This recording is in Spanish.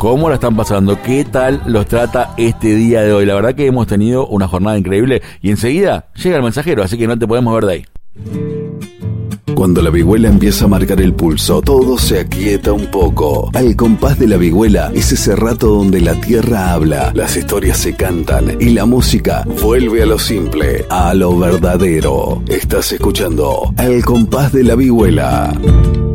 ¿Cómo la están pasando? ¿Qué tal los trata este día de hoy? La verdad que hemos tenido una jornada increíble y enseguida llega el mensajero, así que no te podemos ver de ahí. Cuando la vihuela empieza a marcar el pulso, todo se aquieta un poco. Al compás de la vihuela es ese rato donde la tierra habla, las historias se cantan y la música vuelve a lo simple, a lo verdadero. Estás escuchando Al compás de la vihuela.